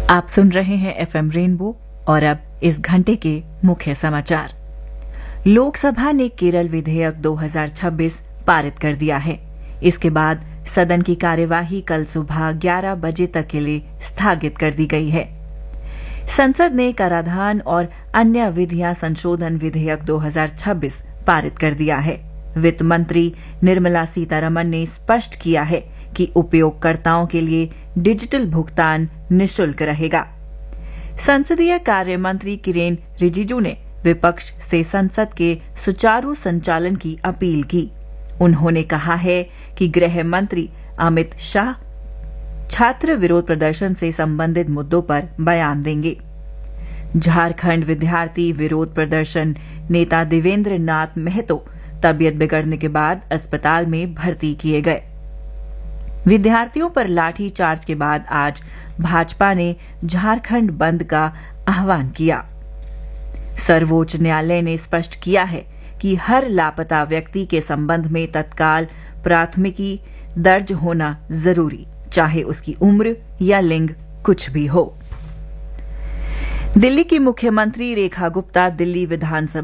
आप सुन रहे हैं एफएम रेनबो और अब इस घंटे के मुख्य समाचार। लोकसभा ने केरल विधेयक 2026 पारित कर दिया है। इसके बाद सदन की कार्यवाही कल सुबह 11 बजे तक के लिए स्थगित कर दी गई है। संसद ने कराधान और अन्य विधियां संशोधन विधेयक 2026 पारित कर दिया है। वित्त मंत्री निर्मला सीतारमण ने स्पष्ट किया है कि उपयोगकर्ताओं के लिए डिजिटल भुगतान निःशुल्क रहेगा। संसदीय कार्य मंत्री किरेन रिजिजू ने विपक्ष से संसद के सुचारू संचालन की अपील की। उन्होंने कहा है कि गृह मंत्री अमित शाह छात्र विरोध प्रदर्शन से संबंधित मुद्दों पर बयान देंगे। झारखंड विद्यार्थी विरोध प्रदर्शन नेता देवेंद्र नाथ महतो तबियत बिगड़ने के बाद अस्पताल में भर्ती किए गए। विद्यार्थियों पर लाठी चार्ज के बाद आज भाजपा ने झारखंड बंद का आह्वान किया। सर्वोच्च न्यायालय ने स्पष्ट किया है कि हर लापता व्यक्ति के संबंध में तत्काल प्राथमिकी दर्ज होना जरूरी, चाहे उसकी उम्र या लिंग कुछ भी हो। दिल्ली की मुख्यमंत्री रेखा गुप्ता दिल्ली विधानसभा